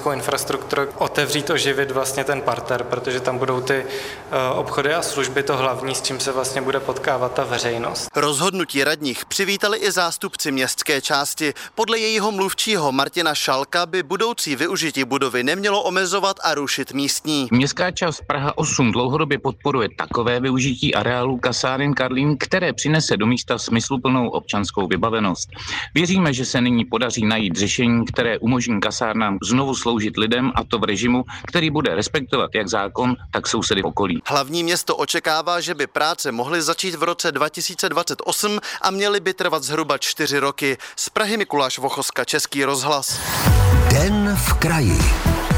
ekonomickou infrastrukturu, otevřít, oživit vlastně ten parter, protože tam budou ty obchody a služby to hlavní, s čím se vlastně bude potkávat ta veřejnost. Rozhodnutí radních přivítali i zástupci městské části. Podle jejího mluvčího Martina Šalka by budoucí využití budovy nemělo omezovat a rušit místní. Městská část Praha 8 dlouhodobě podporuje takové využití areálu kasáren Karlín, které přinese do místa smysluplnou občanskou vybavenost. Věříme, že se nyní podaří najít řešení, které umožní kasárnám znovu sloužit lidem, a to v režimu, který bude respektovat jak zákon, tak sousedy v okolí. Hlavní město očekává, že by práce mohly začít v roce 2028 a měly by trvat zhruba 4 roky. Z Prahy Mikuláš Vochoska, Český rozhlas. Den v kraji.